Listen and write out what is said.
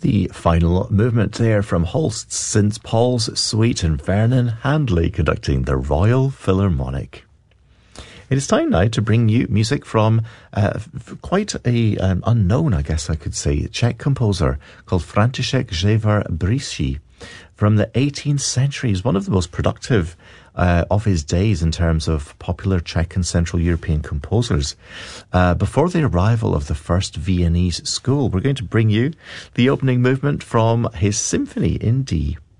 The final movement there from Holst's St. Paul's Suite and Vernon Handley conducting the Royal Philharmonic. It is time now to bring you music from quite a unknown, I guess I could say, Czech composer called František Řevar Břísky from the 18th century. He's one of the most productive of his days in terms of popular Czech and Central European composers. Before the arrival of the first Viennese school, we're going to bring you the opening movement from his Symphony in D.